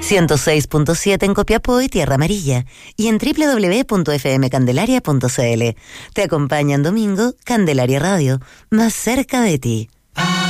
106.7 en Copiapó y Tierra Amarilla, y en www.fmcandelaria.cl. Te acompaña en domingo Candelaria Radio, más cerca de ti.